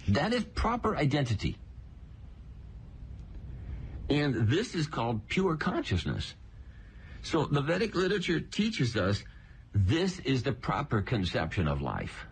That is proper identity. And this is called pure consciousness. So the Vedic literature teaches us this is the proper conception of life.